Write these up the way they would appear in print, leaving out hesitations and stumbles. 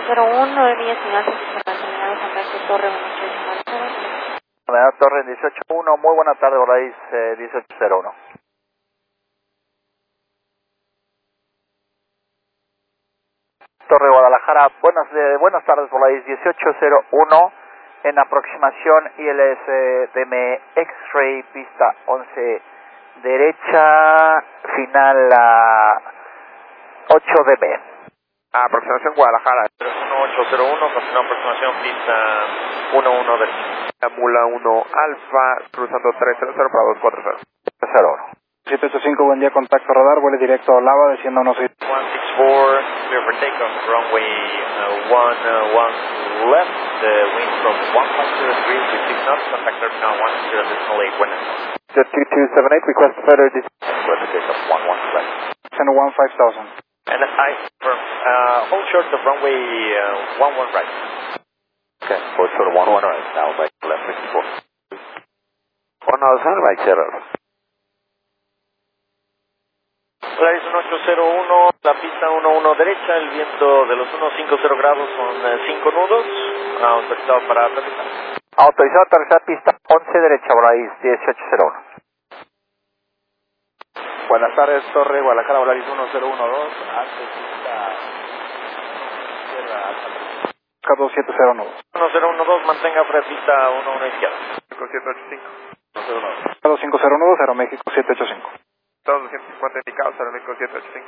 1801, línea señal internacional San Francisco Torre 1801. Torre 1801, muy buena tarde, Volaris 1801. Torre Guadalajara, buenas tardes, Volaris 1801, en aproximación ILS DM X-Ray, pista 11 derecha, final 8DB. Aproximación Guadalajara, 1801, continúa aproximación pista 11 derecha. Mula 1 Alfa, cruzando 300 para 240. 01. 785, buen día, contacto radar, vuele directo a Lava, desciendo unos 164, clear for takeoff, runway 11 left, wind from 150 degrees with 6 knots, contact terminal 10 decimal 8, Buenas. Jet 2278, request further Clear for takeoff, 11 left. send 5000. And I confirm, hold short of runway 11 right. Okay, hold short of 11 right, now back left 64. 1000, right 0. Polaris 1801, la pista 11 derecha, el viento de los 150 grados son 5 nudos, autorizado para aterrizar. Autorizado a aterrizar pista 11 derecha, Volaris 1801. Buenas tardes, Torre Guadalajara, Volaris 1012, alto pista izquierda, alta. K2709. 1012, mantenga frente pista 11 izquierda. 5785. 109. K2509, 0 México 785. Todos 250 indicados, Aeroméxico 785.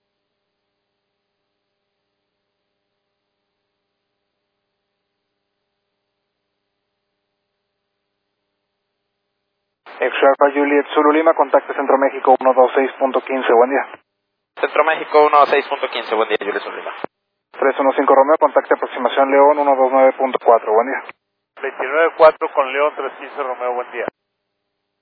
X-Alpha Juliet Zulu Lima, contacto Centro México 126.15, buen día. Centro México 16.15, buen día, Juliet Zulu Lima. 315 Romeo, contacto aproximación León 129.4, buen día. 294 con León 315 Romeo, buen día.